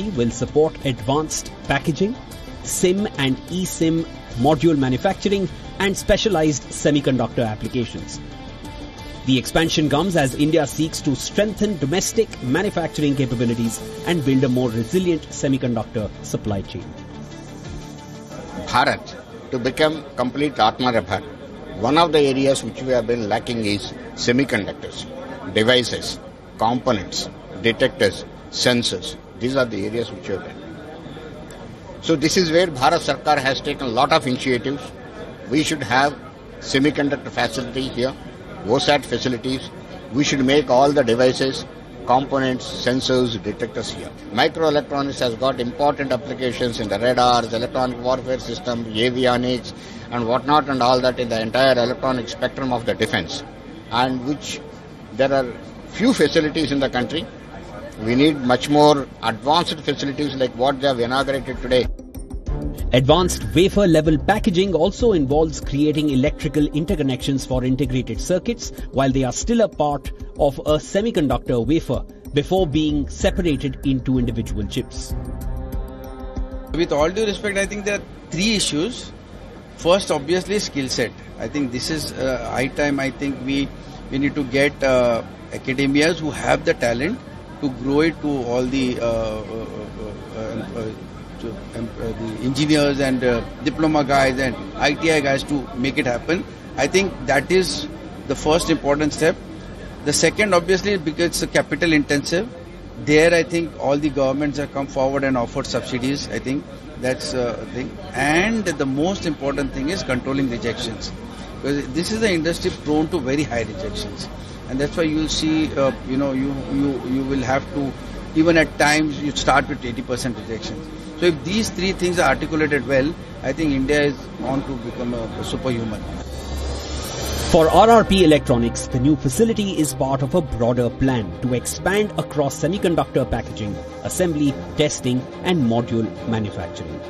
facility will support advanced packaging, SIM and eSIM module manufacturing and specialized semiconductor applications. The expansion comes as India seeks to strengthen domestic manufacturing capabilities and build a more resilient semiconductor supply chain. Bharat, to become complete Atmanirbhar, one of the areas which we have been lacking is semiconductors, devices, components, detectors, sensors. These are the areas which we have been. So this is where Bharat Sarkar has taken a lot of initiatives. We should have semiconductor facility here, OSAT facilities. We should make all the devices, components, sensors, detectors here. Microelectronics has got important applications in the radars, electronic warfare system, avionics and whatnot and all that in the entire electronic spectrum of the defense. And which there are few facilities in the country. We need much more advanced facilities like what they have inaugurated today. Advanced wafer-level packaging also involves creating electrical interconnections for integrated circuits while they are still a part of a semiconductor wafer before being separated into individual chips. With all due respect, I think there are three issues. First, obviously, skill set. I think this is high time. I think we need to get academias who have the talent to grow it to all the engineers and diploma guys and ITI guys to make it happen. I think that is the first important step. The second, obviously, because it's capital intensive, there I think all the governments have come forward and offered subsidies. I think that's a thing. And the most important thing is controlling rejections. Because this is the industry prone to very high rejections. And that's why you'll see, you will have to, even at times, you start with 80% rejections. So if these three things are articulated well, I think India is on to become a superhuman. For RRP Electronics, the new facility is part of a broader plan to expand across semiconductor packaging, assembly, testing and module manufacturing.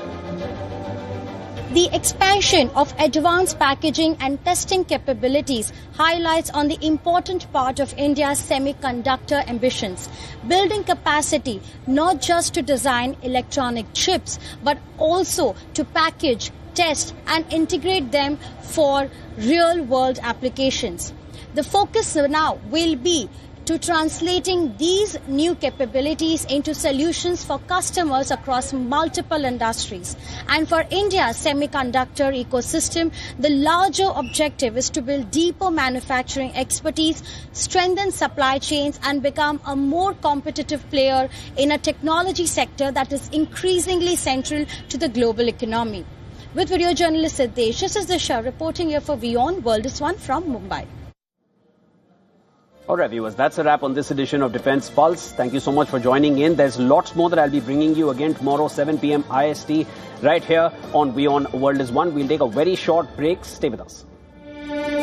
The expansion of advanced packaging and testing capabilities highlights on the important part of India's semiconductor ambitions, building capacity not just to design electronic chips, but also to package, test and integrate them for real-world applications. The focus now will be to translating these new capabilities into solutions for customers across multiple industries. And for India's semiconductor ecosystem, the larger objective is to build deeper manufacturing expertise, strengthen supply chains, and become a more competitive player in a technology sector that is increasingly central to the global economy. With video journalist Siddesh, this is Disha reporting here for WION World is One from Mumbai. All right, viewers, that's a wrap on this edition of Defence Pulse. Thank you so much for joining in. There's lots more that I'll be bringing you again tomorrow, 7 p.m. IST, right here on WION World is One. We'll take a very short break. Stay with us.